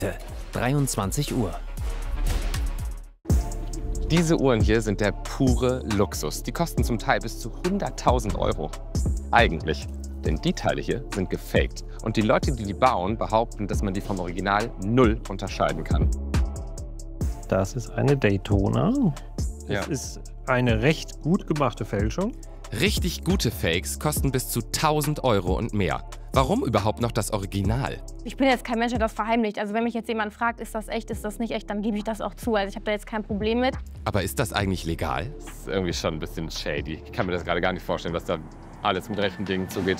23 Uhr. Diese Uhren hier sind der pure Luxus. Die kosten zum Teil bis zu 100.000 Euro. Eigentlich. Denn die Teile hier sind gefaked. Und die Leute, die die bauen, behaupten, dass man die vom Original null unterscheiden kann. Das ist eine Daytona. Ja. Das ist eine recht gut gemachte Fälschung. Richtig gute Fakes kosten bis zu 1.000 Euro und mehr. Warum überhaupt noch das Original? Ich bin jetzt kein Mensch, der das verheimlicht. Also wenn mich jetzt jemand fragt, ist das echt, ist das nicht echt, dann gebe ich das auch zu. Also ich habe da jetzt kein Problem mit. Aber ist das eigentlich legal? Das ist irgendwie schon ein bisschen shady. Ich kann mir das gerade gar nicht vorstellen, was da alles mit rechten Dingen zugeht.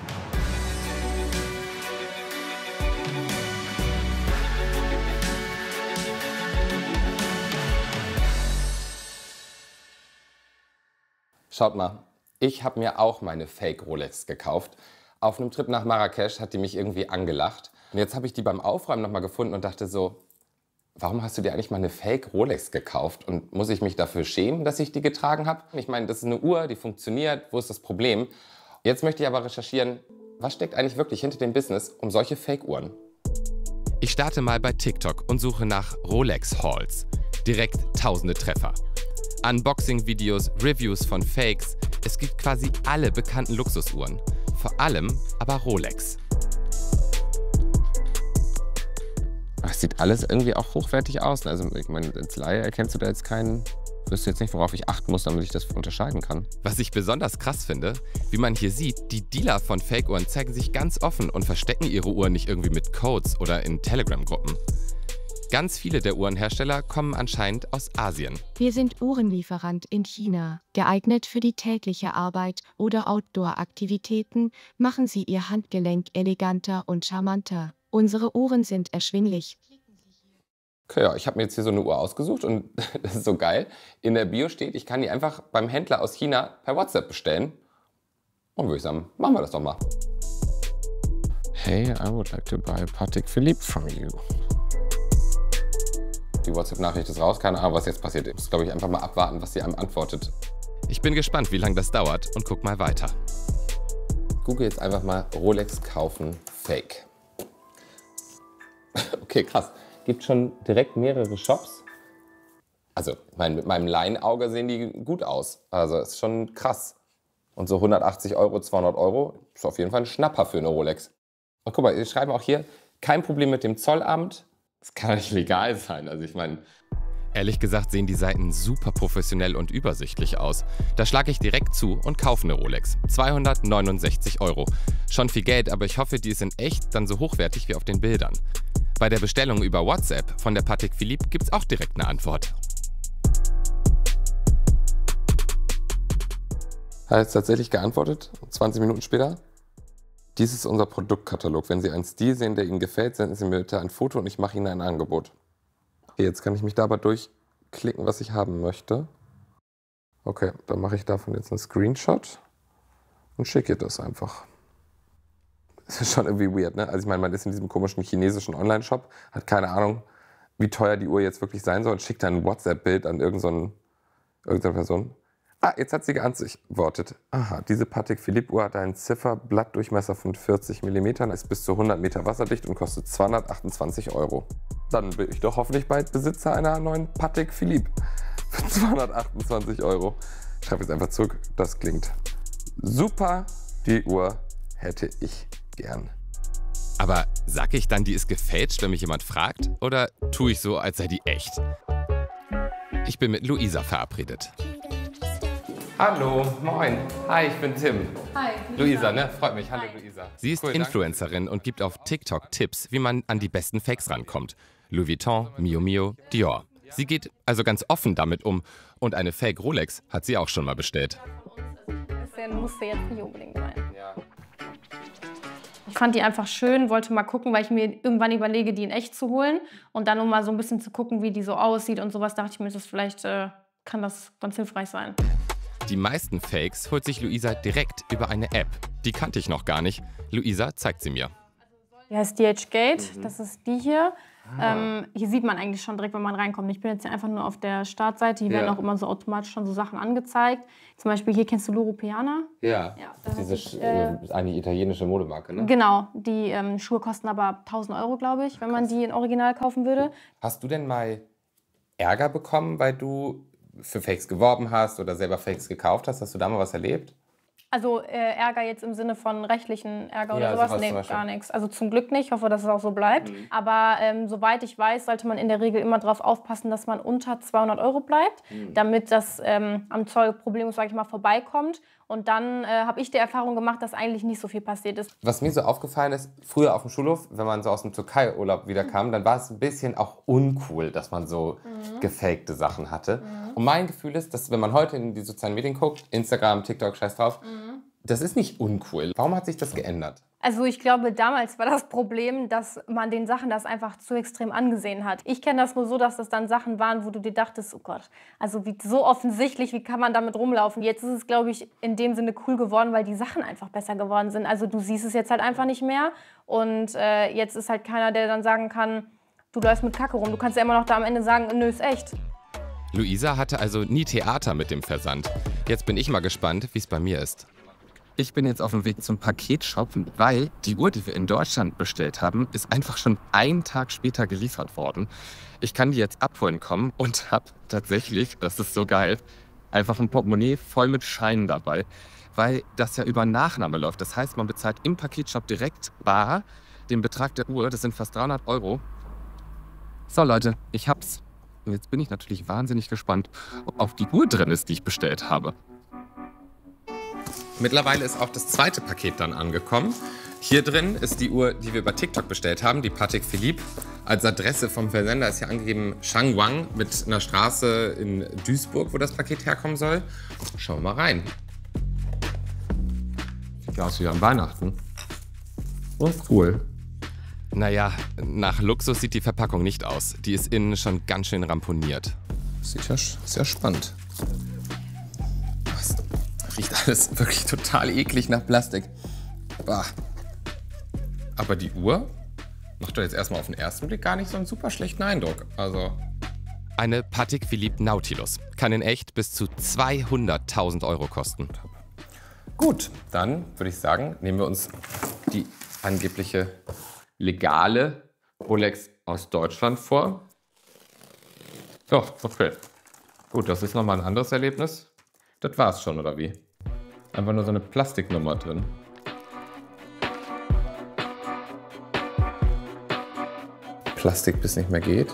Schaut mal, ich habe mir auch meine Fake Rolex gekauft. Auf einem Trip nach Marrakesch hat die mich irgendwie angelacht. Und jetzt habe ich die beim Aufräumen noch mal gefunden und dachte so, warum hast du dir eigentlich mal eine Fake Rolex gekauft? Und muss ich mich dafür schämen, dass ich die getragen habe? Ich meine, das ist eine Uhr, die funktioniert. Wo ist das Problem? Jetzt möchte ich aber recherchieren, was steckt eigentlich wirklich hinter dem Business um solche Fake-Uhren? Ich starte mal bei TikTok und suche nach Rolex Hauls. Direkt tausende Treffer. Unboxing-Videos, Reviews von Fakes. Es gibt quasi alle bekannten Luxusuhren. Vor allem aber Rolex. Es sieht alles irgendwie auch hochwertig aus. Also ich meine, als Laie erkennst du da jetzt keinen... Wüsste jetzt nicht, worauf ich achten muss, damit ich das unterscheiden kann. Was ich besonders krass finde, wie man hier sieht, die Dealer von Fake-Uhren zeigen sich ganz offen und verstecken ihre Uhren nicht irgendwie mit Codes oder in Telegram-Gruppen. Ganz viele der Uhrenhersteller kommen anscheinend aus Asien. Wir sind Uhrenlieferant in China. Geeignet für die tägliche Arbeit oder Outdoor-Aktivitäten machen Sie Ihr Handgelenk eleganter und charmanter. Unsere Uhren sind erschwinglich. Okay, ja, ich habe mir jetzt hier so eine Uhr ausgesucht und das ist so geil. In der Bio steht, ich kann die einfach beim Händler aus China per WhatsApp bestellen. Und würde ich sagen, machen wir das doch mal. Hey, I would like to buy a Patek Philippe from you. Die WhatsApp-Nachricht ist raus, keine Ahnung, was jetzt passiert. Ich muss, glaube ich, einfach mal abwarten, was sie einem antwortet. Ich bin gespannt, wie lange das dauert und guck mal weiter. Google jetzt einfach mal Rolex kaufen Fake. Okay, krass. Gibt schon direkt mehrere Shops. Also, ich meine, mit meinem Laienauge sehen die gut aus. Also, ist schon krass. Und so 180 Euro, 200 Euro ist auf jeden Fall ein Schnapper für eine Rolex. Und guck mal, die schreiben auch hier, kein Problem mit dem Zollamt. Das kann nicht legal sein. Also, ich meine... Ehrlich gesagt sehen die Seiten super professionell und übersichtlich aus. Da schlage ich direkt zu und kaufe eine Rolex. 269 Euro. Schon viel Geld, aber ich hoffe, die ist in echt dann so hochwertig wie auf den Bildern. Bei der Bestellung über WhatsApp von der Patek Philippe gibt es auch direkt eine Antwort. Er hat jetzt tatsächlich geantwortet, 20 Minuten später. Dies ist unser Produktkatalog. Wenn Sie einen Stil sehen, der Ihnen gefällt, senden Sie mir bitte ein Foto und ich mache Ihnen ein Angebot. Okay, jetzt kann ich mich da aber durchklicken, was ich haben möchte. Okay, dann mache ich davon jetzt einen Screenshot und schicke ihr das einfach. Das ist schon irgendwie weird, ne? Also ich meine, man ist in diesem komischen chinesischen Online-Shop, hat keine Ahnung, wie teuer die Uhr jetzt wirklich sein soll und schickt dann ein WhatsApp-Bild an irgendeine Person. Ah, jetzt hat sie geantwortet. Aha, diese Patek Philippe Uhr hat einen Zifferblattdurchmesser von 40 mm, ist bis zu 100 Meter wasserdicht und kostet 228 Euro. Dann bin ich doch hoffentlich bald Besitzer einer neuen Patek Philippe für 228 Euro. Ich schreibe jetzt einfach zurück, das klingt super, die Uhr hätte ich gern. Aber sag ich dann, die ist gefälscht, wenn mich jemand fragt? Oder tue ich so, als sei die echt? Ich bin mit Luisa verabredet. Hallo, moin. Hi, ich bin Tim. Hi. Luisa, ne? Freut mich. Hallo, Luisa. Sie ist Cool, Influencerin und gibt auf TikTok Tipps, wie man an die besten Fakes rankommt. Louis Vuitton, Mio Mio, Dior. Sie geht also ganz offen damit um. Und eine Fake Rolex hat sie auch schon mal bestellt. Das musste jetzt nicht unbedingt sein. Ja. Ich fand die einfach schön, wollte mal gucken, weil ich mir irgendwann überlege, die in echt zu holen. Und dann, um mal so ein bisschen zu gucken, wie die so aussieht und sowas, dachte ich mir, vielleicht kann das ganz hilfreich sein. Die meisten Fakes holt sich Luisa direkt über eine App. Die kannte ich noch gar nicht. Luisa zeigt sie mir. Die heißt DH Gate, das ist die hier. Hier sieht man eigentlich schon direkt, wenn man reinkommt. Ich bin jetzt hier einfach nur auf der Startseite. Hier werden auch immer so automatisch schon so Sachen angezeigt. Zum Beispiel hier kennst du Loro Piana? Ja, da diese eine italienische Modemarke, ne? Genau, die Schuhe kosten aber 1.000 Euro, glaube ich, wenn man die in Original kaufen würde. Hast du denn mal Ärger bekommen, weil du für Fakes geworben hast oder selber Fakes gekauft hast? Hast du da mal was erlebt? Also Ärger jetzt im Sinne von rechtlichen Ärger oder Ja, sowas? sowas Nee, zum Beispiel. gar nichts. Also zum Glück nicht. Ich hoffe, dass es auch so bleibt. Aber soweit ich weiß, sollte man in der Regel immer darauf aufpassen, dass man unter 200 Euro bleibt, damit das am Zoll problemlos, sage ich mal, vorbeikommt. Und dann habe ich die Erfahrung gemacht, dass eigentlich nicht so viel passiert ist. Was mir so aufgefallen ist, früher auf dem Schulhof, wenn man so aus dem Türkei-Urlaub wiederkam, dann war es ein bisschen auch uncool, dass man so gefakte Sachen hatte. Und mein Gefühl ist, dass wenn man heute in die sozialen Medien guckt, Instagram, TikTok, scheiß drauf, das ist nicht uncool. Warum hat sich das geändert? Also ich glaube, damals war das Problem, dass man den Sachen das einfach zu extrem angesehen hat. Ich kenne das nur so, dass das dann Sachen waren, wo du dir dachtest, oh Gott, also wie so offensichtlich, wie kann man damit rumlaufen? Jetzt ist es, glaube ich, in dem Sinne cool geworden, weil die Sachen einfach besser geworden sind. Also du siehst es jetzt halt einfach nicht mehr und jetzt ist halt keiner, der dann sagen kann, du läufst mit Kacke rum. Du kannst ja immer noch da am Ende sagen, nö, ist echt. Luisa hatte also nie Theater mit dem Versand. Jetzt bin ich mal gespannt, wie es bei mir ist. Ich bin jetzt auf dem Weg zum Paketshop, weil die Uhr, die wir in Deutschland bestellt haben, ist einfach schon einen Tag später geliefert worden. Ich kann die jetzt abholen kommen und habe tatsächlich, das ist so geil, einfach ein Portemonnaie voll mit Scheinen dabei, weil das ja über Nachname läuft. Das heißt, man bezahlt im Paketshop direkt bar den Betrag der Uhr, das sind fast 300 Euro. So Leute, ich hab's. Und jetzt bin ich natürlich wahnsinnig gespannt, ob auf die Uhr drin ist, die ich bestellt habe. Mittlerweile ist auch das zweite Paket dann angekommen. Hier drin ist die Uhr, die wir bei TikTok bestellt haben, die Patek Philippe. Als Adresse vom Versender ist hier angegeben Shangwang mit einer Straße in Duisburg, wo das Paket herkommen soll. Schauen wir mal rein. Sieht aus wie an Weihnachten. Und cool. Naja, nach Luxus sieht die Verpackung nicht aus. Die ist innen schon ganz schön ramponiert. Sieht ja sehr spannend. Das riecht alles wirklich total eklig nach Plastik. Bah. Aber die Uhr macht doch jetzt erstmal auf den ersten Blick gar nicht so einen super schlechten Eindruck. Also eine Patek Philippe Nautilus kann in echt bis zu 200.000 Euro kosten. Gut, dann würde ich sagen, nehmen wir uns die angebliche legale Rolex aus Deutschland vor. So, okay. Gut, das ist nochmal ein anderes Erlebnis. Das war's schon, oder wie? Einfach nur so eine Plastiknummer drin. Plastik, bis nicht mehr geht.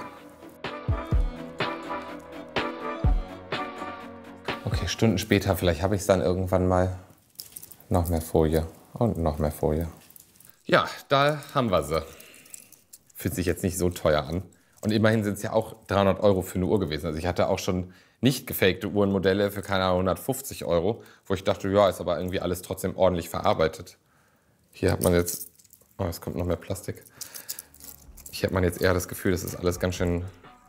Okay, Stunden später, vielleicht habe ich es dann irgendwann mal. Noch mehr Folie und noch mehr Folie. Ja, da haben wir sie. Fühlt sich jetzt nicht so teuer an. Und immerhin sind es ja auch 300 Euro für eine Uhr gewesen. Also ich hatte auch schon nicht gefakte Uhrenmodelle für keine Ahnung 150 Euro, wo ich dachte, ja, ist aber irgendwie alles trotzdem ordentlich verarbeitet. Hier hat man jetzt, oh, es kommt noch mehr Plastik. Hier hat man jetzt eher das Gefühl, das ist alles ganz schön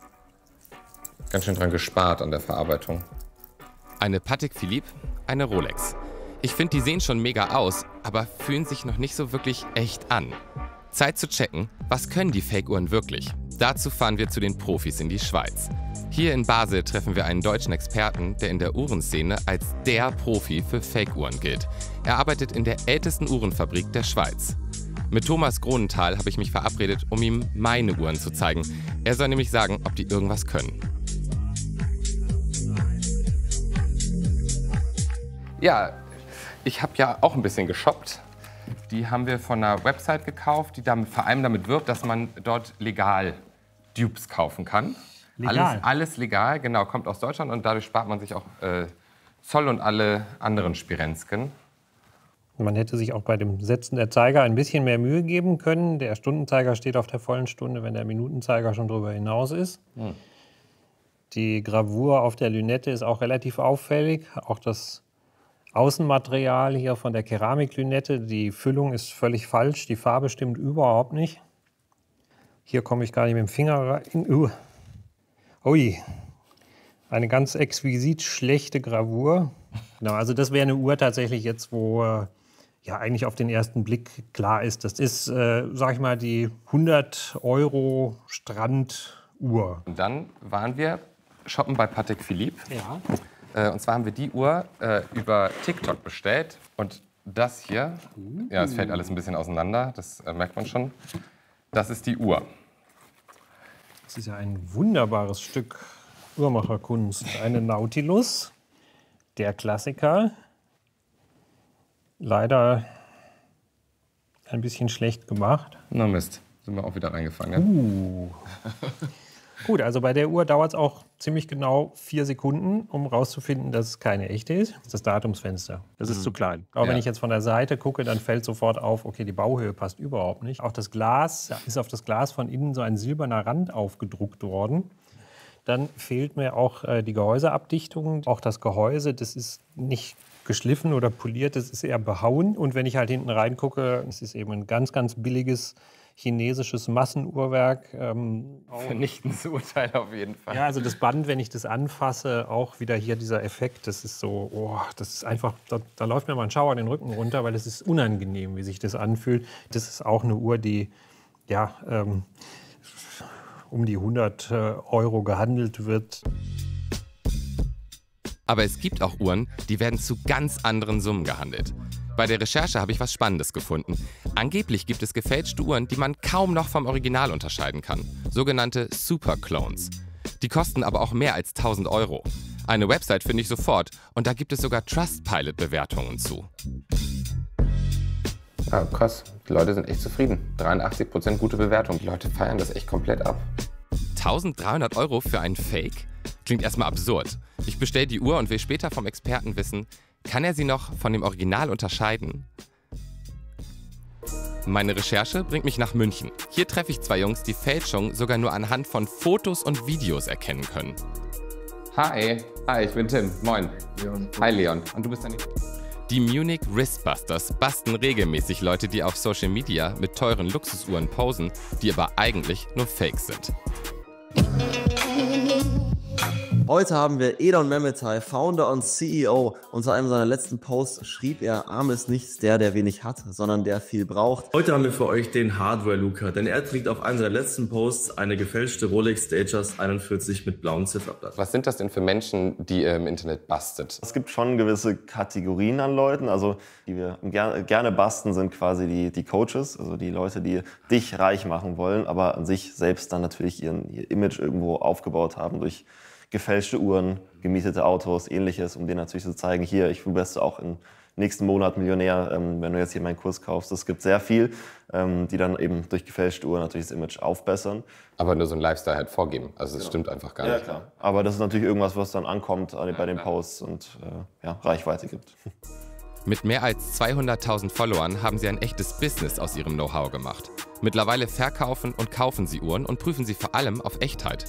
dran gespart an der Verarbeitung. Eine Patek Philippe, eine Rolex. Ich finde, die sehen schon mega aus, aber fühlen sich noch nicht so wirklich echt an. Zeit zu checken, was können die Fake-Uhren wirklich? Dazu fahren wir zu den Profis in die Schweiz. Hier in Basel treffen wir einen deutschen Experten, der in der Uhrenszene als der Profi für Fake-Uhren gilt. Er arbeitet in der ältesten Uhrenfabrik der Schweiz. Mit Thomas Gronenthal habe ich mich verabredet, um ihm meine Uhren zu zeigen. Er soll nämlich sagen, ob die irgendwas können. Ja, ich habe ja auch ein bisschen geshoppt. Die haben wir von einer Website gekauft, die vor allem damit wirbt, dass man dort legal Dupes kaufen kann. Legal? Alles legal, genau, kommt aus Deutschland und dadurch spart man sich auch Zoll und alle anderen Spirenzken. Man hätte sich auch bei dem Setzen der Zeiger ein bisschen mehr Mühe geben können. Der Stundenzeiger steht auf der vollen Stunde, wenn der Minutenzeiger schon drüber hinaus ist. Die Gravur auf der Lünette ist auch relativ auffällig. Auch das Außenmaterial hier von der Keramiklünette, die Füllung ist völlig falsch, die Farbe stimmt überhaupt nicht. Hier komme ich gar nicht mit dem Finger rein. Ui, eine ganz exquisit schlechte Gravur. Genau, also das wäre eine Uhr tatsächlich jetzt, wo ja eigentlich auf den ersten Blick klar ist. Das ist, sag ich mal, die 100 € Stranduhr. Und dann waren wir shoppen bei Patek Philippe. Ja. Und zwar haben wir die Uhr über TikTok bestellt. Und das hier, ja, es fällt alles ein bisschen auseinander, das merkt man schon. Das ist die Uhr. Das ist ja ein wunderbares Stück Uhrmacherkunst. Eine Nautilus, der Klassiker. Leider ein bisschen schlecht gemacht. Na Mist, sind wir auch wieder reingefangen. Gut, also bei der Uhr dauert es auch ziemlich genau 4 Sekunden, um rauszufinden, dass es keine echte ist. Das ist das Datumsfenster. Das ist zu klein. Auch wenn ich jetzt von der Seite gucke, dann fällt sofort auf, okay, die Bauhöhe passt überhaupt nicht. Auch das Glas, ist auf das Glas von innen so ein silberner Rand aufgedruckt worden. Dann fehlt mir auch die Gehäuseabdichtung. Auch das Gehäuse, das ist nicht geschliffen oder poliert, das ist eher behauen. Und wenn ich halt hinten reingucke, es ist eben ein ganz, ganz billiges chinesisches Massenuhrwerk. Vernichtendes Urteil auf jeden Fall. Ja, also das Band, wenn ich das anfasse, auch wieder hier dieser Effekt, das ist so, oh, das ist einfach, da läuft mir mal ein Schauer den Rücken runter, weil es ist unangenehm, wie sich das anfühlt. Das ist auch eine Uhr, die, ja, um die 100 € gehandelt wird. Aber es gibt auch Uhren, die werden zu ganz anderen Summen gehandelt. Bei der Recherche habe ich was Spannendes gefunden. Angeblich gibt es gefälschte Uhren, die man kaum noch vom Original unterscheiden kann. Sogenannte Superclones. Die kosten aber auch mehr als 1.000 €. Eine Website finde ich sofort und da gibt es sogar Trustpilot-Bewertungen zu. Ja, krass. Die Leute sind echt zufrieden. 83% gute Bewertung. Die Leute feiern das echt komplett ab. 1.300 € für einen Fake? Klingt erstmal absurd. Ich bestelle die Uhr und will später vom Experten wissen, kann er sie noch von dem Original unterscheiden? Meine Recherche bringt mich nach München. Hier treffe ich 2 Jungs, die Fälschung sogar nur anhand von Fotos und Videos erkennen können. Hi, ich bin Tim. Moin. Leon. Hi Leon. Und du bist dann Die Munich Wristbusters basten regelmäßig Leute, die auf Social Media mit teuren Luxusuhren posen, die aber eigentlich nur Fakes sind. Heute haben wir Edon Mehmetay, Founder und CEO. Unter einem seiner letzten Posts schrieb er, arm ist nicht der wenig hat, sondern der viel braucht. Heute haben wir für euch den Hardware-Luker, denn er trägt auf einem seiner letzten Posts eine gefälschte Rolex Datejust 41 mit blauem Zifferblatt. Was sind das denn für Menschen, die ihr im Internet bastet? Es gibt schon gewisse Kategorien an Leuten, also die wir gerne basten, sind quasi die Coaches, also die Leute, die dich reich machen wollen, aber an sich selbst dann natürlich ihr Image irgendwo aufgebaut haben durch gefälschte Uhren, gemietete Autos, ähnliches, um denen natürlich zu zeigen, hier, du wirst auch im nächsten Monat Millionär, wenn du jetzt hier meinen Kurs kaufst. Es gibt sehr viel, die dann eben durch gefälschte Uhren natürlich das Image aufbessern. Aber nur so ein Lifestyle halt vorgeben. Also das stimmt einfach gar nicht. Ja, klar. Aber das ist natürlich irgendwas, was dann ankommt bei den Posts und Reichweite gibt. Mit mehr als 200.000 Followern haben sie ein echtes Business aus ihrem Know-how gemacht. Mittlerweile verkaufen und kaufen sie Uhren und prüfen sie vor allem auf Echtheit.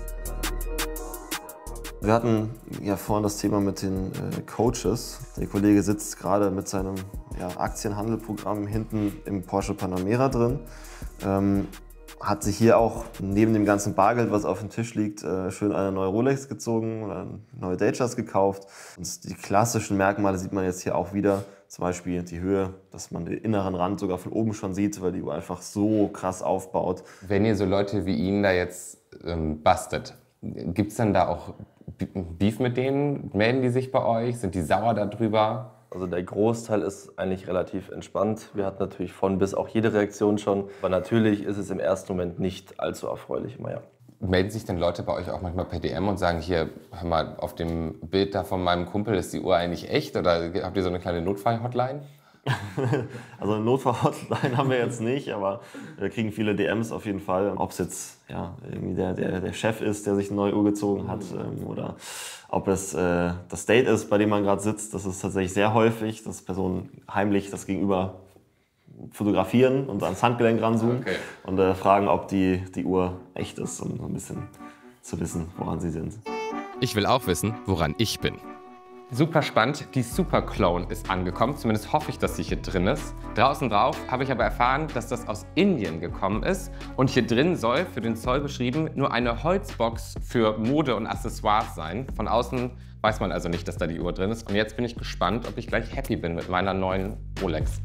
Wir hatten ja vorhin das Thema mit den Coaches. Der Kollege sitzt gerade mit seinem Aktienhandelprogramm hinten im Porsche Panamera drin. Hat sich hier auch neben dem ganzen Bargeld, was auf dem Tisch liegt, schön eine neue Rolex gezogen oder eine neue Datejust gekauft. Und die klassischen Merkmale sieht man jetzt hier auch wieder. Zum Beispiel die Höhe, dass man den inneren Rand sogar von oben schon sieht, weil die Uhr einfach so krass aufbaut. Wenn ihr so Leute wie ihn da jetzt bastet, gibt es dann da auch Beef mit denen? Melden die sich bei euch? Sind die sauer darüber? Also der Großteil ist eigentlich relativ entspannt. Wir hatten natürlich von bis auch jede Reaktion schon. Aber natürlich ist es im ersten Moment nicht allzu erfreulich immer, ja. Melden sich denn Leute bei euch auch manchmal per DM und sagen, hier, hör mal, auf dem Bild da von meinem Kumpel ist die Uhr eigentlich echt? Oder habt ihr so eine kleine Notfall-Hotline? Also eine Notfall-Hotline haben wir jetzt nicht, aber wir kriegen viele DMs auf jeden Fall. Ob es jetzt irgendwie der Chef ist, der sich eine neue Uhr gezogen hat, oder ob es das Date ist, bei dem man gerade sitzt. Das ist tatsächlich sehr häufig, dass Personen heimlich das Gegenüber fotografieren und ans Handgelenk ranzoomen und fragen, ob die Uhr echt ist, um so ein bisschen zu wissen, woran sie sind. Ich will auch wissen, woran ich bin. Super spannend, die Super Clone ist angekommen, zumindest hoffe ich, dass sie hier drin ist. Draußen drauf habe ich aber erfahren, dass das aus Indien gekommen ist und hier drin soll, für den Zoll beschrieben, nur eine Holzbox für Mode und Accessoires sein. Von außen weiß man also nicht, dass da die Uhr drin ist und jetzt bin ich gespannt, ob ich gleich happy bin mit meiner neuen Rolex.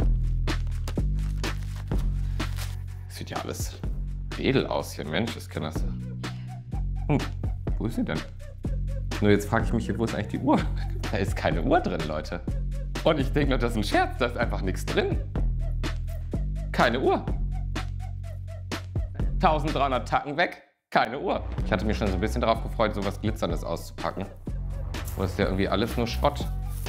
Sieht ja alles edel aus hier, Mensch, das kann das. Wo ist sie denn? Nur jetzt frage ich mich hier, wo ist eigentlich die Uhr? Da ist keine Uhr drin, Leute. Und ich denke nur, das ist ein Scherz, da ist einfach nichts drin. Keine Uhr. 1300 Tacken weg, keine Uhr. Ich hatte mich schon so ein bisschen darauf gefreut, so was Glitzerndes auszupacken. Wo ist ja irgendwie alles nur Schrott.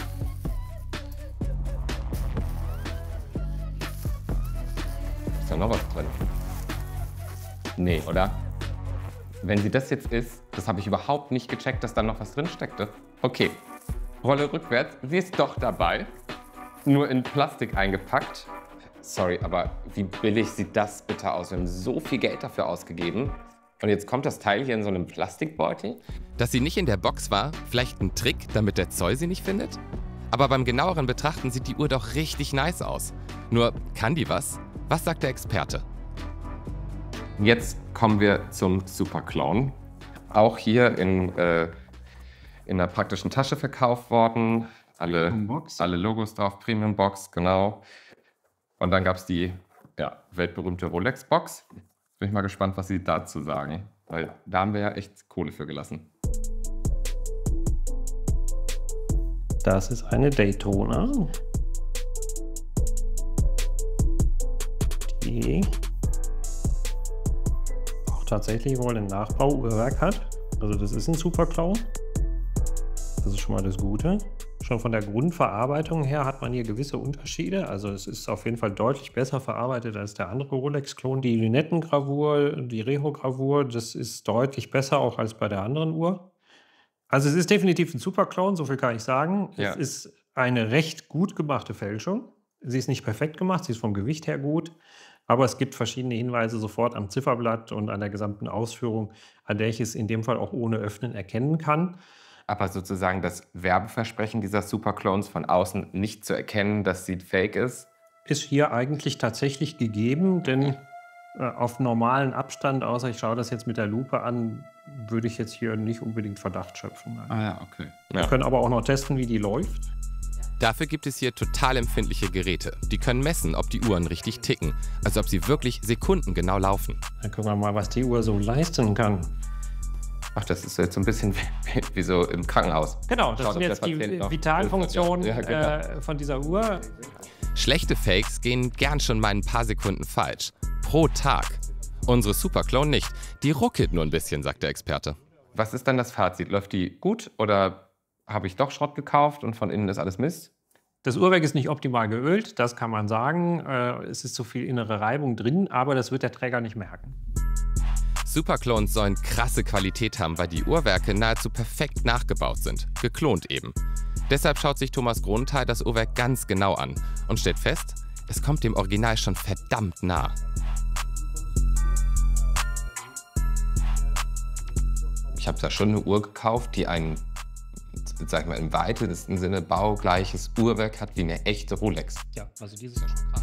Ist da noch was drin? Nee, oder? Wenn sie das jetzt ist, das habe ich überhaupt nicht gecheckt, dass da noch was drin steckte. Okay, Rolle rückwärts, sie ist doch dabei. Nur in Plastik eingepackt. Sorry, aber wie billig sieht das bitte aus? Wir haben so viel Geld dafür ausgegeben. Und jetzt kommt das Teil hier in so einem Plastikbeutel. Dass sie nicht in der Box war, vielleicht ein Trick, damit der Zoll sie nicht findet? Aber beim genaueren Betrachten sieht die Uhr doch richtig nice aus. Nur, kann die was? Was sagt der Experte? Jetzt kommen wir zum Super Clone. Auch hier in einer praktischen Tasche verkauft worden. Alle Logos drauf, Premium Box, genau. Und dann gab es die weltberühmte Rolex Box. Bin ich mal gespannt, was Sie dazu sagen. Weil da haben wir ja echt Kohle für gelassen. Das ist eine Daytona. Die auch tatsächlich wohl ein Nachbauuhrwerk hat. Also das ist ein Super Clone. Das ist schon mal das Gute. Schon von der Grundverarbeitung her hat man hier gewisse Unterschiede. Also es ist auf jeden Fall deutlich besser verarbeitet als der andere Rolex-Klon. Die Lünettengravur, die Reho-Gravur, das ist deutlich besser auch als bei der anderen Uhr. Also es ist definitiv ein Super-Clone, so viel kann ich sagen. Ja. Es ist eine recht gut gemachte Fälschung. Sie ist nicht perfekt gemacht, sie ist vom Gewicht her gut. Aber es gibt verschiedene Hinweise sofort am Zifferblatt und an der gesamten Ausführung, an der ich es in dem Fall auch ohne Öffnen erkennen kann. Aber sozusagen das Werbeversprechen dieser Super-Clones von außen nicht zu erkennen, dass sie fake ist? Ist hier eigentlich tatsächlich gegeben, denn auf normalen Abstand, außer ich schaue das jetzt mit der Lupe an, würde ich jetzt hier nicht unbedingt Verdacht schöpfen. Nein. Ah ja, okay. Wir können aber auch noch testen, wie die läuft. Dafür gibt es hier total empfindliche Geräte. Die können messen, ob die Uhren richtig ticken, also ob sie wirklich sekundengenau laufen. Dann gucken wir mal, was die Uhr so leisten kann. Ach, das ist jetzt so ein bisschen wie so im Krankenhaus. Genau, das sind jetzt die vitalen Funktionen von dieser Uhr. Schlechte Fakes gehen gern schon mal ein paar Sekunden falsch. Pro Tag. Unsere Super Clone nicht. Die ruckelt nur ein bisschen, sagt der Experte. Was ist dann das Fazit? Läuft die gut oder habe ich doch Schrott gekauft und von innen ist alles Mist? Das Uhrwerk ist nicht optimal geölt, das kann man sagen. Es ist zu viel innere Reibung drin, aber das wird der Träger nicht merken. Superclones sollen krasse Qualität haben, weil die Uhrwerke nahezu perfekt nachgebaut sind. Geklont eben. Deshalb schaut sich Thomas Gronthal das Uhrwerk ganz genau an und stellt fest, es kommt dem Original schon verdammt nah. Ich habe da schon eine Uhr gekauft, die ein, sag ich mal, im weitesten Sinne baugleiches Uhrwerk hat wie eine echte Rolex. Ja, also dieses ist ja schon krass.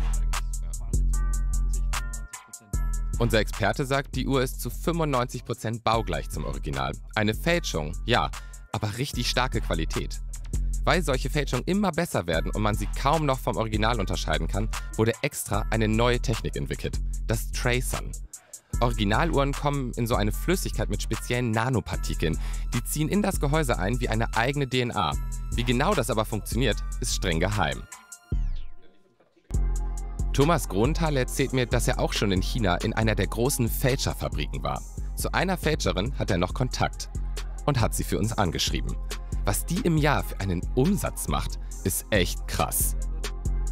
Unser Experte sagt, die Uhr ist zu 95% baugleich zum Original. Eine Fälschung, ja, aber richtig starke Qualität. Weil solche Fälschungen immer besser werden und man sie kaum noch vom Original unterscheiden kann, wurde extra eine neue Technik entwickelt, das Tracern. Originaluhren kommen in so eine Flüssigkeit mit speziellen Nanopartikeln. Die ziehen in das Gehäuse ein wie eine eigene DNA. Wie genau das aber funktioniert, ist streng geheim. Thomas Gronthal erzählt mir, dass er auch schon in China in einer der großen Fälscherfabriken war. Zu einer Fälscherin hat er noch Kontakt und hat sie für uns angeschrieben. Was die im Jahr für einen Umsatz macht, ist echt krass.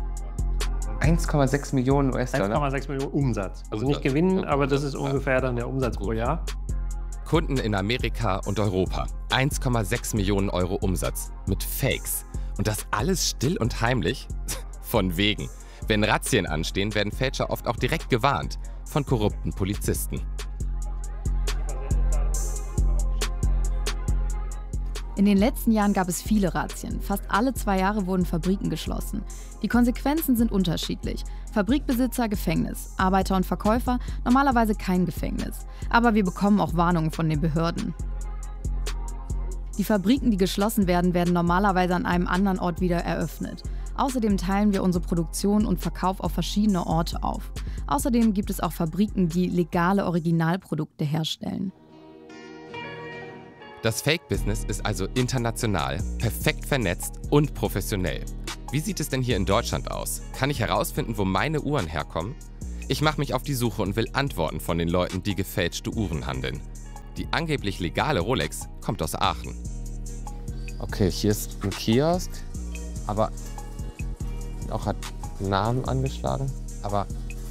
1,6 Millionen US-Dollar. 1,6 Millionen Umsatz. Also nicht Gewinn, aber das ist ungefähr dann der Umsatz pro Jahr. Kunden in Amerika und Europa. 1,6 Millionen Euro Umsatz mit Fakes. Und das alles still und heimlich? Von wegen. Wenn Razzien anstehen, werden Fälscher oft auch direkt gewarnt von korrupten Polizisten. In den letzten Jahren gab es viele Razzien. Fast alle 2 Jahre wurden Fabriken geschlossen. Die Konsequenzen sind unterschiedlich. Fabrikbesitzer Gefängnis, Arbeiter und Verkäufer normalerweise kein Gefängnis. Aber wir bekommen auch Warnungen von den Behörden. Die Fabriken, die geschlossen werden, werden normalerweise an einem anderen Ort wieder eröffnet. Außerdem teilen wir unsere Produktion und Verkauf auf verschiedene Orte auf. Außerdem gibt es auch Fabriken, die legale Originalprodukte herstellen. Das Fake-Business ist also international, perfekt vernetzt und professionell. Wie sieht es denn hier in Deutschland aus? Kann ich herausfinden, wo meine Uhren herkommen? Ich mache mich auf die Suche und will Antworten von den Leuten, die gefälschte Uhren handeln. Die angeblich legale Rolex kommt aus Aachen. Okay, hier ist ein Kiosk, aber auch hat Namen angeschlagen. Aber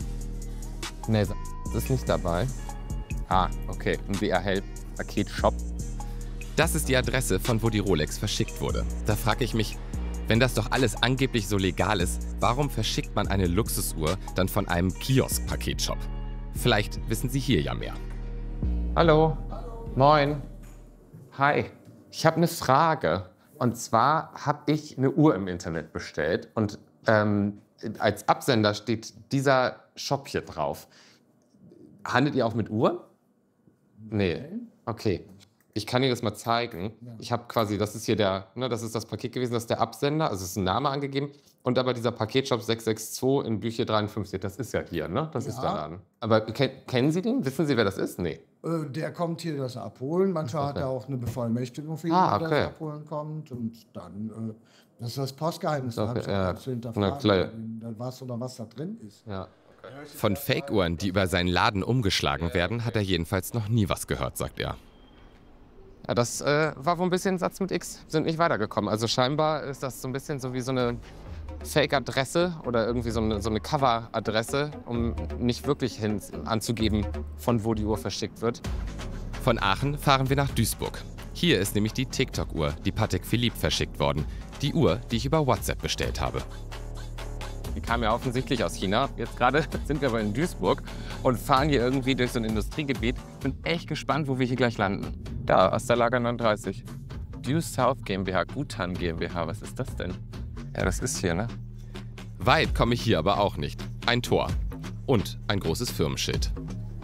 nee, das ist nicht dabei. Ah, okay, ein DHL-Paketshop. Das ist die Adresse, von wo die Rolex verschickt wurde. Da frage ich mich, wenn das doch alles angeblich so legal ist, warum verschickt man eine Luxusuhr dann von einem Kiosk-Paketshop? Vielleicht wissen Sie hier ja mehr. Hallo. Moin. Hi. Ich habe eine Frage. Und zwar habe ich eine Uhr im Internet bestellt und als Absender steht dieser Shop hier drauf. Handelt ihr auch mit Uhren? Nee. Okay. Ich kann dir das mal zeigen. Ich habe quasi, das ist hier das ist das Paket gewesen, das ist der Absender, also es ist ein Name angegeben. Und aber dieser Paketshop 662 in Bücher 53, das ist ja hier, ne? Das ist der Laden. Aber kennen Sie den? Wissen Sie, wer das ist? Nee. Der kommt hier das abholen. Manchmal hat er auch eine Bevollmächtigung für ihn, der das abholen kommt. Und dann, das ist das Postgeheimnis. Da habe ich auch zu hinterfragen, was da drin ist. Ja. Von Fake-Uhren, die über seinen Laden umgeschlagen werden, hat er jedenfalls noch nie was gehört, sagt er. Ja, das war wohl ein bisschen Satz mit X, sind nicht weitergekommen. Also scheinbar ist das so ein bisschen so wie so eine Fake-Adresse oder irgendwie so eine Cover-Adresse, um nicht wirklich anzugeben, von wo die Uhr verschickt wird. Von Aachen fahren wir nach Duisburg. Hier ist nämlich die TikTok-Uhr, die Patek Philippe verschickt worden. Die Uhr, die ich über WhatsApp bestellt habe. Die kam ja offensichtlich aus China. Jetzt gerade sind wir aber in Duisburg und fahren hier irgendwie durch so ein Industriegebiet. Bin echt gespannt, wo wir hier gleich landen. Da, Osterlager 39. Due South GmbH, Gutan GmbH, was ist das denn? Ja, das ist hier, ne? Weit komme ich hier aber auch nicht. Ein Tor und ein großes Firmenschild.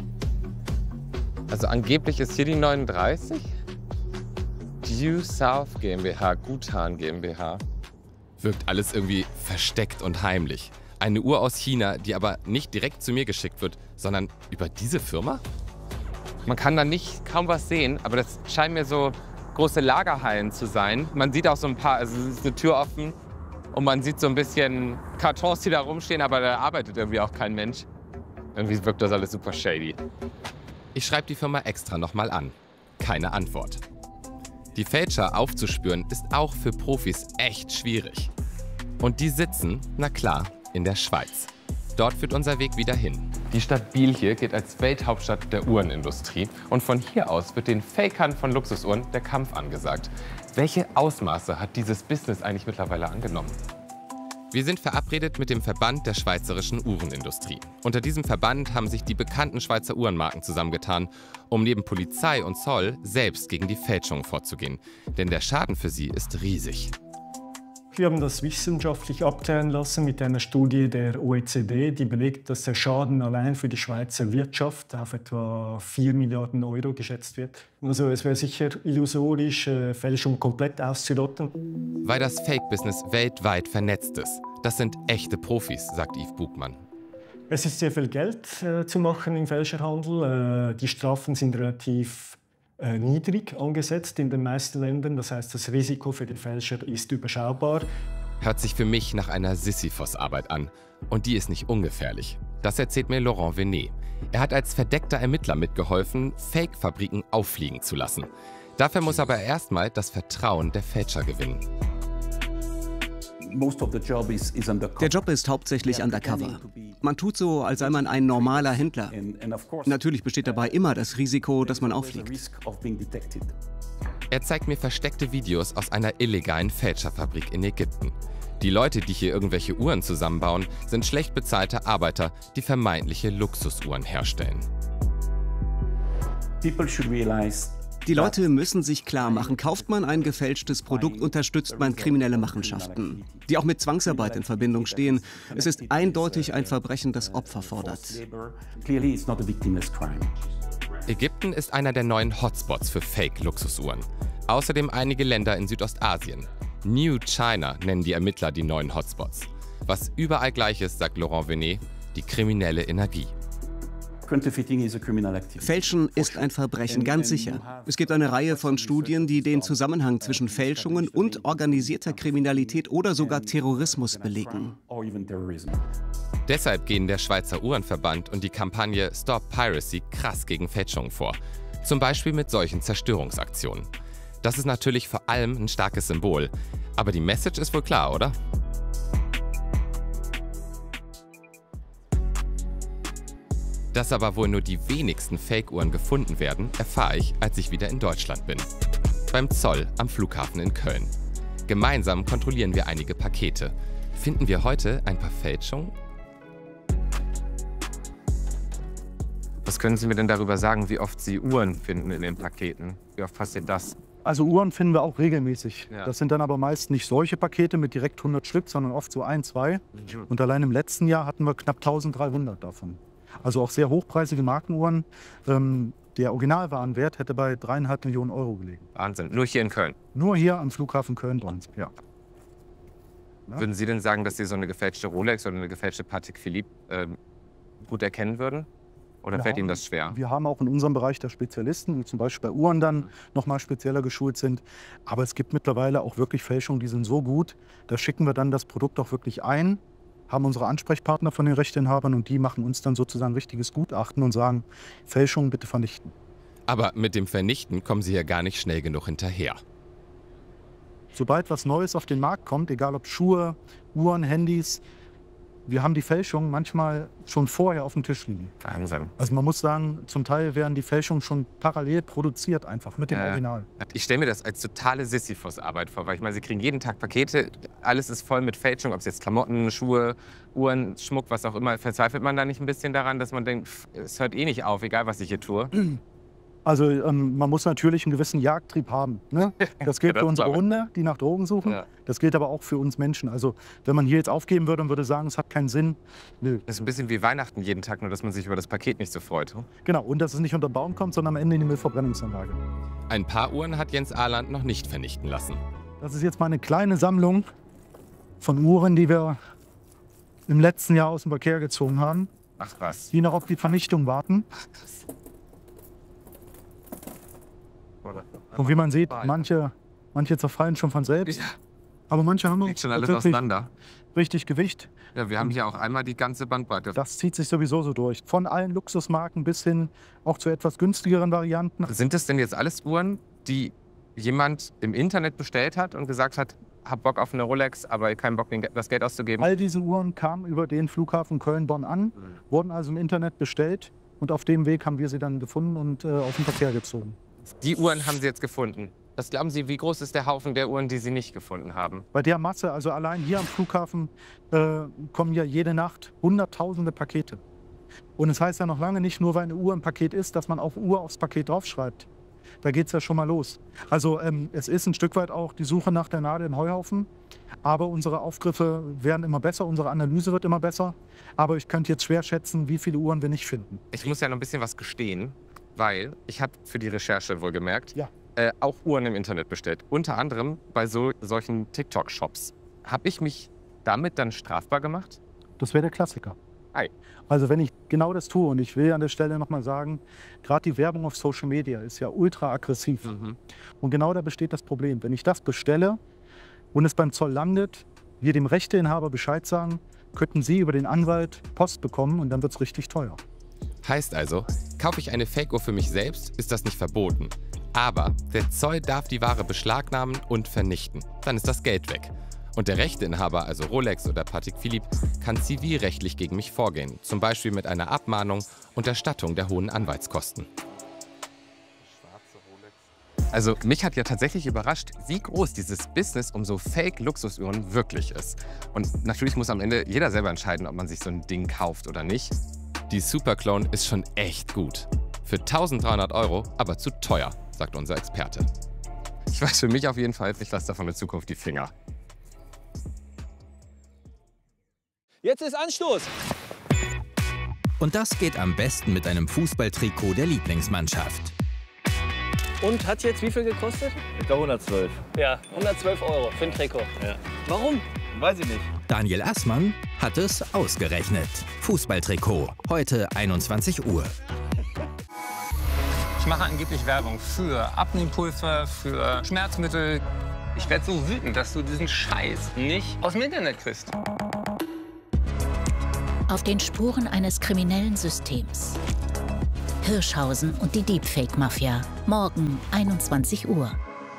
Also angeblich ist hier die 39. Due South GmbH, Gutan GmbH. Wirkt alles irgendwie versteckt und heimlich. Eine Uhr aus China, die aber nicht direkt zu mir geschickt wird, sondern über diese Firma? Man kann da kaum was sehen, aber das scheinen mir so große Lagerhallen zu sein. Man sieht auch so ein paar, also es ist eine Tür offen und man sieht so ein bisschen Kartons, die da rumstehen, aber da arbeitet irgendwie auch kein Mensch. Irgendwie wirkt das alles super shady. Ich schreibe die Firma extra nochmal an. Keine Antwort. Die Fälscher aufzuspüren ist auch für Profis echt schwierig. Und die sitzen, na klar, in der Schweiz. Dort führt unser Weg wieder hin. Die Stadt Biel hier gilt als Welthauptstadt der Uhrenindustrie. Und von hier aus wird den Fakern von Luxusuhren der Kampf angesagt. Welche Ausmaße hat dieses Business eigentlich mittlerweile angenommen? Wir sind verabredet mit dem Verband der schweizerischen Uhrenindustrie. Unter diesem Verband haben sich die bekannten Schweizer Uhrenmarken zusammengetan, um neben Polizei und Zoll selbst gegen die Fälschung vorzugehen. Denn der Schaden für sie ist riesig. Wir haben das wissenschaftlich abklären lassen mit einer Studie der OECD, die belegt, dass der Schaden allein für die Schweizer Wirtschaft auf etwa 4 Milliarden Euro geschätzt wird. Also es wäre sicher illusorisch, Fälschung komplett auszurotten. Weil das Fake-Business weltweit vernetzt ist. Das sind echte Profis, sagt Yves Bugmann. Es ist sehr viel Geld zu machen im Fälscherhandel. Die Strafen sind relativ niedrig angesetzt in den meisten Ländern. Das heißt, das Risiko für den Fälscher ist überschaubar. Hört sich für mich nach einer Sisyphos-Arbeit an. Und die ist nicht ungefährlich. Das erzählt mir Laurent Venet. Er hat als verdeckter Ermittler mitgeholfen, Fake-Fabriken auffliegen zu lassen. Dafür muss aber erstmal das Vertrauen der Fälscher gewinnen. Der Job ist hauptsächlich undercover. Man tut so, als sei man ein normaler Händler. Natürlich besteht dabei immer das Risiko, dass man auffliegt. Er zeigt mir versteckte Videos aus einer illegalen Fälscherfabrik in Ägypten. Die Leute, die hier irgendwelche Uhren zusammenbauen, sind schlecht bezahlte Arbeiter, die vermeintliche Luxusuhren herstellen. Die Leute müssen sich klar machen, kauft man ein gefälschtes Produkt, unterstützt man kriminelle Machenschaften, die auch mit Zwangsarbeit in Verbindung stehen. Es ist eindeutig ein Verbrechen, das Opfer fordert. Ägypten ist einer der neuen Hotspots für Fake-Luxusuhren. Außerdem einige Länder in Südostasien. New China nennen die Ermittler die neuen Hotspots. Was überall gleich ist, sagt Laurent Venet, die kriminelle Energie. Fälschen ist ein Verbrechen, ganz sicher. Es gibt eine Reihe von Studien, die den Zusammenhang zwischen Fälschungen und organisierter Kriminalität oder sogar Terrorismus belegen. Deshalb gehen der Schweizer Uhrenverband und die Kampagne Stop Piracy krass gegen Fälschungen vor. Zum Beispiel mit solchen Zerstörungsaktionen. Das ist natürlich vor allem ein starkes Symbol. Aber die Message ist wohl klar, oder? Dass aber wohl nur die wenigsten Fake-Uhren gefunden werden, erfahre ich, als ich wieder in Deutschland bin. Beim Zoll am Flughafen in Köln. Gemeinsam kontrollieren wir einige Pakete. Finden wir heute ein paar Fälschungen? Was können Sie mir denn darüber sagen, wie oft Sie Uhren finden in den Paketen? Wie oft passiert das? Also Uhren finden wir auch regelmäßig. Ja. Das sind dann aber meist nicht solche Pakete mit direkt 100 Stück, sondern oft so 1, 2. Und allein im letzten Jahr hatten wir knapp 1300 davon. Also auch sehr hochpreisige Markenuhren. Der Originalwarenwert hätte bei 3,5 Millionen Euro gelegen. Wahnsinn. Nur hier in Köln? Nur hier am Flughafen Köln-Bonn, ja. Würden Sie denn sagen, dass Sie so eine gefälschte Rolex oder eine gefälschte Patek Philippe gut erkennen würden? Oder fällt Ihnen das schwer? Wir haben auch in unserem Bereich der Spezialisten, die zum Beispiel bei Uhren dann nochmal spezieller geschult sind. Aber es gibt mittlerweile auch wirklich Fälschungen, die sind so gut, da schicken wir dann das Produkt auch wirklich ein, haben unsere Ansprechpartner von den Rechteinhabern und die machen uns dann sozusagen ein richtiges Gutachten und sagen, Fälschungen bitte vernichten. Aber mit dem Vernichten kommen Sie ja gar nicht schnell genug hinterher. Sobald was Neues auf den Markt kommt, egal ob Schuhe, Uhren, Handys, wir haben die Fälschungen manchmal schon vorher auf dem Tisch liegen. Wahnsinn. Also man muss sagen, zum Teil werden die Fälschungen schon parallel produziert, einfach mit dem Original. Ich stelle mir das als totale Sisyphus-Arbeit vor, weil ich meine, Sie kriegen jeden Tag Pakete, alles ist voll mit Fälschung, ob es jetzt Klamotten, Schuhe, Uhren, Schmuck, was auch immer. Verzweifelt man da nicht ein bisschen daran, dass man denkt, es hört eh nicht auf, egal was ich hier tue? Also man muss natürlich einen gewissen Jagdtrieb haben. Ne? Das gilt für unsere Hunde, die nach Drogen suchen. Ja. Das gilt aber auch für uns Menschen. Also wenn man hier jetzt aufgeben würde und würde sagen, es hat keinen Sinn, nö. Das ist ein bisschen wie Weihnachten jeden Tag, nur dass man sich über das Paket nicht so freut. Genau, und dass es nicht unter den Baum kommt, sondern am Ende in die Müllverbrennungsanlage. Ein paar Uhren hat Jens Ahland noch nicht vernichten lassen. Das ist jetzt mal eine kleine Sammlung von Uhren, die wir im letzten Jahr aus dem Verkehr gezogen haben. Ach was. Die noch auf die Vernichtung warten. Und wie man sieht, manche zerfallen schon von selbst. Ja. Aber manche haben schon alles auseinander. Richtig Gewicht. Ja, wir haben hier auch einmal die ganze Bandbreite. Das zieht sich sowieso so durch. Von allen Luxusmarken bis hin auch zu etwas günstigeren Varianten. Sind das denn jetzt alles Uhren, die jemand im Internet bestellt hat und gesagt hat, hab Bock auf eine Rolex, aber keinen Bock, das Geld auszugeben? All diese Uhren kamen über den Flughafen Köln-Bonn an, wurden also im Internet bestellt. Und auf dem Weg haben wir sie dann gefunden und aus dem Verkehr gezogen. Die Uhren haben Sie jetzt gefunden. Was glauben Sie, wie groß ist der Haufen der Uhren, die Sie nicht gefunden haben? Bei der Masse, also allein hier am Flughafen, kommen ja jede Nacht hunderttausende Pakete. Und es heißt ja noch lange nicht nur, weil eine Uhr ein Paket ist, dass man auch Uhr aufs Paket draufschreibt. Da geht es ja schon mal los. Also es ist ein Stück weit auch die Suche nach der Nadel im Heuhaufen. Aber unsere Aufgriffe werden immer besser, unsere Analyse wird immer besser. Aber ich könnte jetzt schwer schätzen, wie viele Uhren wir nicht finden. Ich muss ja noch ein bisschen was gestehen. Weil ich habe für die Recherche wohlgemerkt auch Uhren im Internet bestellt. Unter anderem bei solchen TikTok-Shops. Habe ich mich damit dann strafbar gemacht? Das wäre der Klassiker. Ei. Also wenn ich genau das tue, und ich will an der Stelle nochmal sagen, gerade die Werbung auf Social Media ist ja ultra aggressiv. Und genau da besteht das Problem. Wenn ich das bestelle und es beim Zoll landet, wir dem Rechteinhaber Bescheid sagen, könnten Sie über den Anwalt Post bekommen und dann wird es richtig teuer. Heißt also, kaufe ich eine Fake-Uhr für mich selbst, ist das nicht verboten. Aber der Zoll darf die Ware beschlagnahmen und vernichten. Dann ist das Geld weg. Und der Rechteinhaber, also Rolex oder Patek Philippe, kann zivilrechtlich gegen mich vorgehen. Zum Beispiel mit einer Abmahnung und Erstattung der hohen Anwaltskosten. Also mich hat ja tatsächlich überrascht, wie groß dieses Business um so Fake-Luxusuhren wirklich ist. Und natürlich muss am Ende jeder selber entscheiden, ob man sich so ein Ding kauft oder nicht. Die Superclone ist schon echt gut. Für 1.300 € aber zu teuer. sagt unser Experte. Ich weiß für mich auf jeden Fall, ich lasse davon in Zukunft die Finger. Jetzt ist Anstoß! Und das geht am besten mit einem Fußballtrikot der Lieblingsmannschaft. Und hat jetzt wie viel gekostet? Ich glaube 112. Ja, 112 € für ein Trikot. Ja. Warum? Weiß ich nicht. Daniel Assmann hat es ausgerechnet. Fußballtrikot, heute 21 Uhr. Ich mache angeblich Werbung für Abnehmpulver, für Schmerzmittel. Ich werde so wütend, dass du diesen Scheiß nicht aus dem Internet kriegst. Auf den Spuren eines kriminellen Systems. Hirschhausen und die Deepfake-Mafia. Morgen 21 Uhr.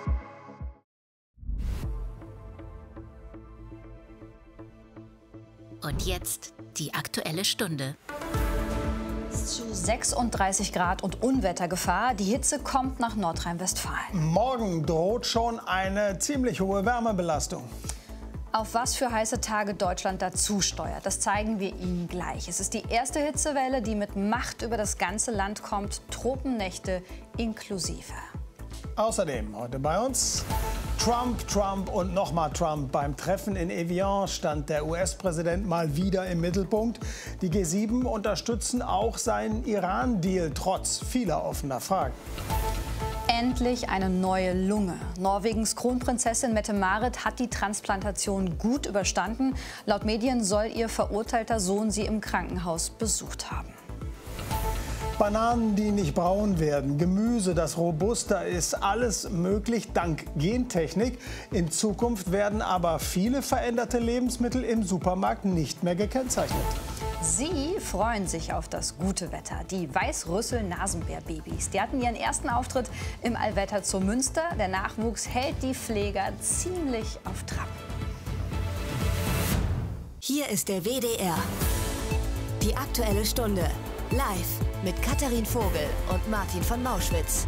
Und jetzt die Aktuelle Stunde. Zu 36 Grad und Unwettergefahr. Die Hitze kommt nach Nordrhein-Westfalen. Morgen droht schon eine ziemlich hohe Wärmebelastung. Auf was für heiße Tage Deutschland dazu steuert, das zeigen wir Ihnen gleich. Es ist die erste Hitzewelle, die mit Macht über das ganze Land kommt, Tropennächte inklusive. Außerdem heute bei uns Trump und nochmal Trump. Beim Treffen in Evian stand der US-Präsident mal wieder im Mittelpunkt. Die G7 unterstützen auch seinen Iran-Deal, trotz vieler offener Fragen. Endlich eine neue Lunge. Norwegens Kronprinzessin Mette-Marit hat die Transplantation gut überstanden. Laut Medien soll ihr verurteilter Sohn sie im Krankenhaus besucht haben. Bananen, die nicht braun werden, Gemüse, das robuster ist, alles möglich dank Gentechnik. In Zukunft werden aber viele veränderte Lebensmittel im Supermarkt nicht mehr gekennzeichnet. Sie freuen sich auf das gute Wetter. Die Weißrüssel-Nasenbär-Babys. Die hatten ihren ersten Auftritt im Allwetter zu Münster. Der Nachwuchs hält die Pfleger ziemlich auf Trab. Hier ist der WDR. Die Aktuelle Stunde. Live mit Katharin Vogel und Martin von Mauschwitz.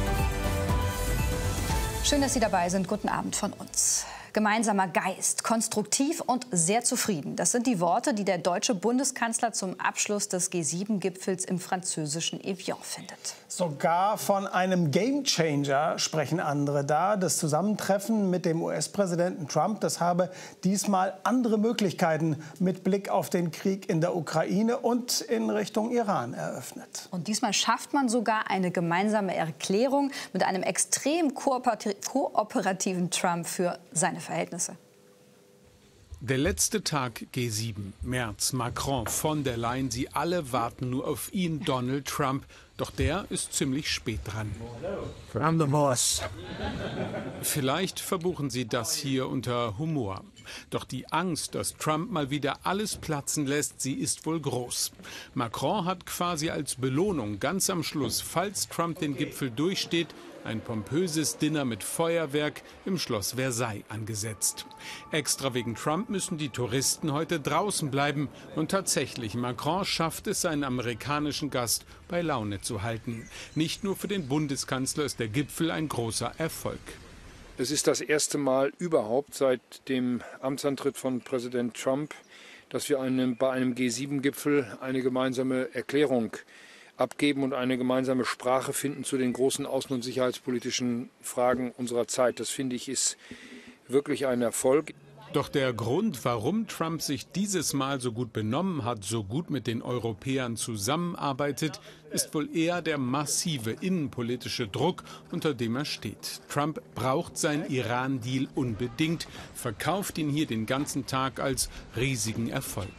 Schön, dass Sie dabei sind. Guten Abend von uns. Gemeinsamer Geist, konstruktiv und sehr zufrieden. Das sind die Worte, die der deutsche Bundeskanzler zum Abschluss des G7-Gipfels im französischen Evian findet. Sogar von einem Gamechanger sprechen andere da. Das Zusammentreffen mit dem US-Präsidenten Trump, das habe diesmal andere Möglichkeiten mit Blick auf den Krieg in der Ukraine und in Richtung Iran eröffnet. Und diesmal schafft man sogar eine gemeinsame Erklärung mit einem extrem kooperativen Trump für seine Verhältnisse. Der letzte Tag G7, Merz, Macron, von der Leyen, sie alle warten nur auf ihn, Donald Trump. Doch der ist ziemlich spät dran. From the boss. Vielleicht verbuchen sie das hier unter Humor. Doch die Angst, dass Trump mal wieder alles platzen lässt, sie ist wohl groß. Macron hat quasi als Belohnung ganz am Schluss, falls Trump den Gipfel durchsteht, ein pompöses Dinner mit Feuerwerk im Schloss Versailles angesetzt. Extra wegen Trump müssen die Touristen heute draußen bleiben. Und tatsächlich, Macron schafft es, seinen amerikanischen Gast bei Laune zu halten. Nicht nur für den Bundeskanzler ist der Gipfel ein großer Erfolg. Es ist das erste Mal überhaupt seit dem Amtsantritt von Präsident Trump, dass wir bei einem G7-Gipfel eine gemeinsame Erklärung abgeben und eine gemeinsame Sprache finden zu den großen außen- und sicherheitspolitischen Fragen unserer Zeit. Das, finde ich, ist wirklich ein Erfolg. Doch der Grund, warum Trump sich dieses Mal so gut benommen hat, so gut mit den Europäern zusammenarbeitet, ist wohl eher der massive innenpolitische Druck, unter dem er steht. Trump braucht seinen Iran-Deal unbedingt, verkauft ihn hier den ganzen Tag als riesigen Erfolg.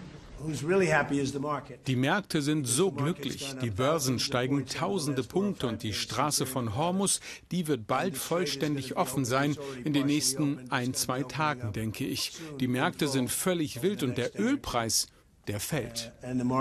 Die Märkte sind so glücklich, die Börsen steigen tausende Punkte und die Straße von Hormuz, die wird bald vollständig offen sein, in den nächsten 1-2 Tagen, denke ich. Die Märkte sind völlig wild und der Ölpreis, der fällt.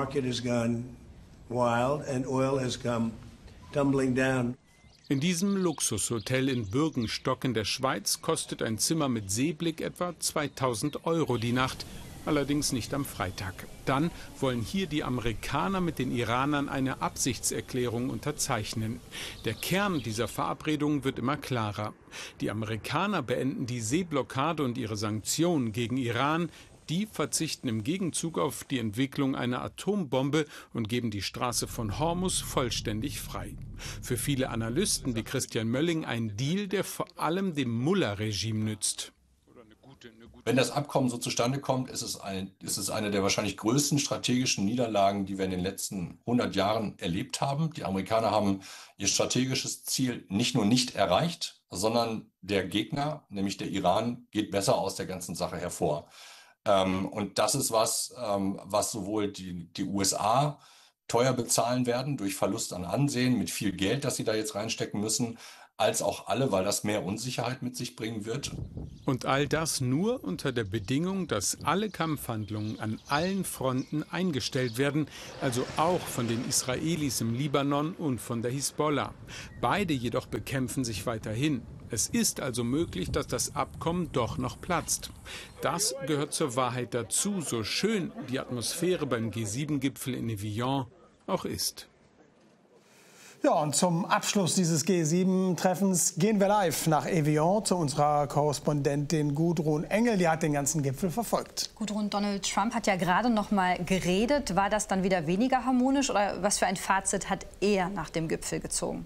In diesem Luxushotel in Bürgenstock in der Schweiz kostet ein Zimmer mit Seeblick etwa 2.000 € die Nacht. Allerdings nicht am Freitag. Dann wollen hier die Amerikaner mit den Iranern eine Absichtserklärung unterzeichnen. Der Kern dieser Verabredung wird immer klarer. Die Amerikaner beenden die Seeblockade und ihre Sanktionen gegen Iran. Die verzichten im Gegenzug auf die Entwicklung einer Atombombe und geben die Straße von Hormuz vollständig frei. Für viele Analysten wie Christian Mölling ein Deal, der vor allem dem Mullah-Regime nützt. Wenn das Abkommen so zustande kommt, ist es eine der wahrscheinlich größten strategischen Niederlagen, die wir in den letzten 100 Jahren erlebt haben. Die Amerikaner haben ihr strategisches Ziel nicht nur nicht erreicht, sondern der Gegner, nämlich der Iran, geht besser aus der ganzen Sache hervor. Und das ist was sowohl die USA teuer bezahlen werden durch Verlust an Ansehen mit viel Geld, das sie da jetzt reinstecken müssen, als auch alle, weil das mehr Unsicherheit mit sich bringen wird. Und all das nur unter der Bedingung, dass alle Kampfhandlungen an allen Fronten eingestellt werden, also auch von den Israelis im Libanon und von der Hisbollah. Beide jedoch bekämpfen sich weiterhin. Es ist also möglich, dass das Abkommen doch noch platzt. Das gehört zur Wahrheit dazu, so schön die Atmosphäre beim G7-Gipfel in Evian auch ist. Ja, und zum Abschluss dieses G7-Treffens gehen wir live nach Evian zu unserer Korrespondentin Gudrun Engel. Die hat den ganzen Gipfel verfolgt. Gudrun, Donald Trump hat ja gerade noch mal geredet. War das dann wieder weniger harmonisch oder was für ein Fazit hat er nach dem Gipfel gezogen?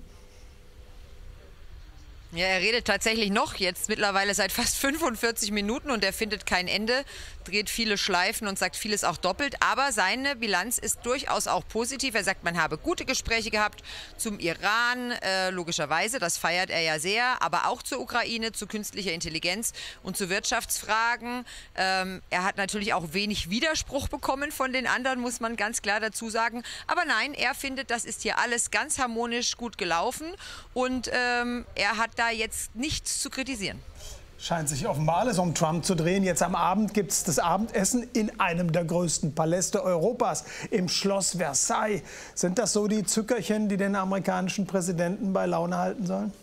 Ja, er redet tatsächlich noch jetzt mittlerweile seit fast 45 Minuten und er findet kein Ende, dreht viele Schleifen und sagt vieles auch doppelt. Aber seine Bilanz ist durchaus auch positiv. Er sagt, man habe gute Gespräche gehabt zum Iran, logischerweise, das feiert er ja sehr, aber auch zur Ukraine, zu künstlicher Intelligenz und zu Wirtschaftsfragen. Er hat natürlich auch wenig Widerspruch bekommen von den anderen, muss man ganz klar dazu sagen. Aber nein, er findet, das ist hier alles ganz harmonisch gut gelaufen und er hat da jetzt nichts zu kritisieren. Scheint sich offenbar alles um Trump zu drehen. Jetzt am Abend gibt es das Abendessen in einem der größten Paläste Europas, im Schloss Versailles. Sind das so die Zückerchen, die den amerikanischen Präsidenten bei Laune halten sollen?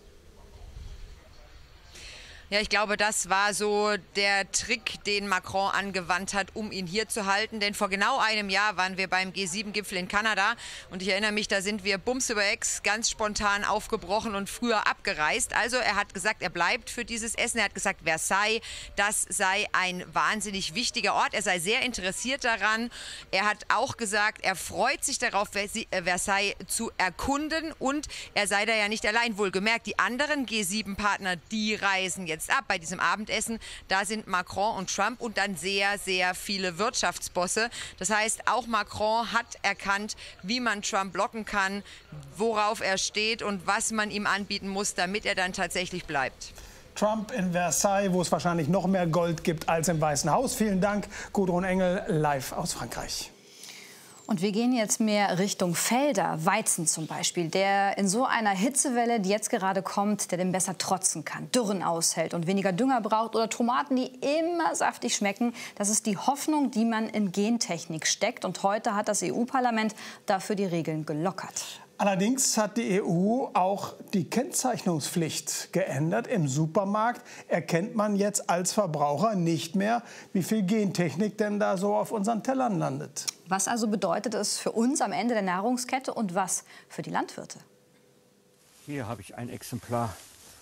Ja, ich glaube, das war so der Trick, den Macron angewandt hat, um ihn hier zu halten. Denn vor genau einem Jahr waren wir beim G7-Gipfel in Kanada. Und ich erinnere mich, da sind wir bums über Ex ganz spontan aufgebrochen und früher abgereist. Also er hat gesagt, er bleibt für dieses Essen. Er hat gesagt, Versailles, das sei ein wahnsinnig wichtiger Ort. Er sei sehr interessiert daran. Er hat auch gesagt, er freut sich darauf, Versailles zu erkunden. Und er sei da ja nicht allein. Wohlgemerkt, die anderen G7-Partner, die reisen jetzt ab bei diesem Abendessen. Da sind Macron und Trump und dann sehr, sehr viele Wirtschaftsbosse. Das heißt, auch Macron hat erkannt, wie man Trump blocken kann, worauf er steht und was man ihm anbieten muss, damit er dann tatsächlich bleibt. Trump in Versailles, wo es wahrscheinlich noch mehr Gold gibt als im Weißen Haus. Vielen Dank, Gudrun Engel, live aus Frankreich. Und wir gehen jetzt mehr Richtung Felder, Weizen zum Beispiel, der in so einer Hitzewelle, die jetzt gerade kommt, der dem besser trotzen kann, Dürren aushält und weniger Dünger braucht oder Tomaten, die immer saftig schmecken. Das ist die Hoffnung, die man in Gentechnik steckt. Und heute hat das EU-Parlament dafür die Regeln gelockert. Allerdings hat die EU auch die Kennzeichnungspflicht geändert. Im Supermarkt erkennt man jetzt als Verbraucher nicht mehr, wie viel Gentechnik denn da so auf unseren Tellern landet. Was also bedeutet es für uns am Ende der Nahrungskette und was für die Landwirte? Hier habe ich ein Exemplar.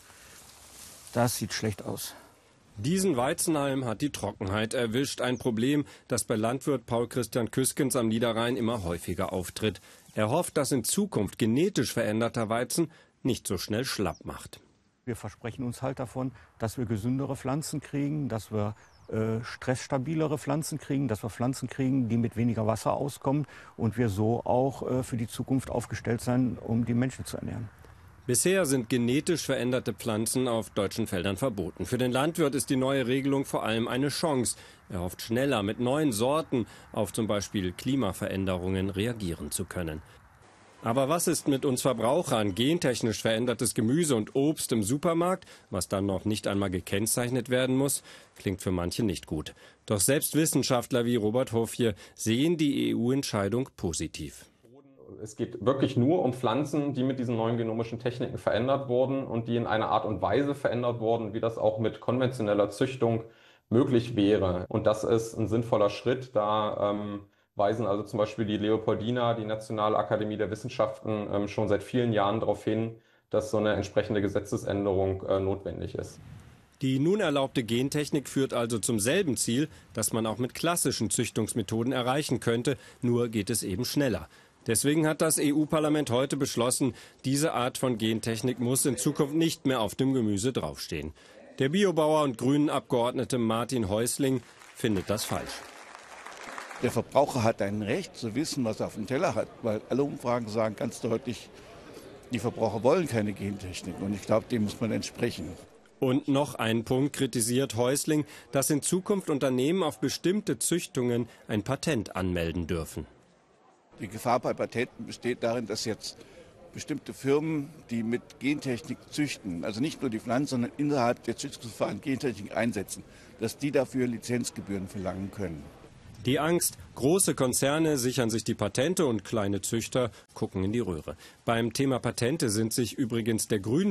Das sieht schlecht aus. Diesen Weizenhalm hat die Trockenheit erwischt. Ein Problem, das bei Landwirt Paul Christian Küskens am Niederrhein immer häufiger auftritt. Er hofft, dass in Zukunft genetisch veränderter Weizen nicht so schnell schlapp macht. Wir versprechen uns halt davon, dass wir gesündere Pflanzen kriegen, dass wir stressstabilere Pflanzen kriegen, dass wir Pflanzen kriegen, die mit weniger Wasser auskommen und wir so auch für die Zukunft aufgestellt sein, um die Menschen zu ernähren. Bisher sind genetisch veränderte Pflanzen auf deutschen Feldern verboten. Für den Landwirt ist die neue Regelung vor allem eine Chance. Er hofft schneller mit neuen Sorten auf zum Beispiel Klimaveränderungen reagieren zu können. Aber was ist mit uns Verbrauchern? Gentechnisch verändertes Gemüse und Obst im Supermarkt, was dann noch nicht einmal gekennzeichnet werden muss, klingt für manche nicht gut. Doch selbst Wissenschaftler wie Robert Hofje sehen die EU-Entscheidung positiv. Es geht wirklich nur um Pflanzen, die mit diesen neuen genomischen Techniken verändert wurden und die in einer Art und Weise verändert wurden, wie das auch mit konventioneller Züchtung möglich wäre. Und das ist ein sinnvoller Schritt. Da weisen also zum Beispiel die Leopoldina, die Nationale Akademie der Wissenschaften, schon seit vielen Jahren darauf hin, dass so eine entsprechende Gesetzesänderung notwendig ist. Die nun erlaubte Gentechnik führt also zum selben Ziel, das man auch mit klassischen Züchtungsmethoden erreichen könnte, nur geht es eben schneller. Deswegen hat das EU-Parlament heute beschlossen, diese Art von Gentechnik muss in Zukunft nicht mehr auf dem Gemüse draufstehen. Der Biobauer und Grünen-Abgeordnete Martin Häusling findet das falsch. Der Verbraucher hat ein Recht zu wissen, was er auf dem Teller hat, weil alle Umfragen sagen ganz deutlich, die Verbraucher wollen keine Gentechnik und ich glaube, dem muss man entsprechen. Und noch ein Punkt kritisiert Häusling, dass in Zukunft Unternehmen auf bestimmte Züchtungen ein Patent anmelden dürfen. Die Gefahr bei Patenten besteht darin, dass jetzt bestimmte Firmen, die mit Gentechnik züchten, also nicht nur die Pflanzen, sondern innerhalb der Züchtungsverfahren Gentechnik einsetzen, dass die dafür Lizenzgebühren verlangen können. Die Angst, große Konzerne sichern sich die Patente und kleine Züchter gucken in die Röhre. Beim Thema Patente sind sich übrigens der Grünen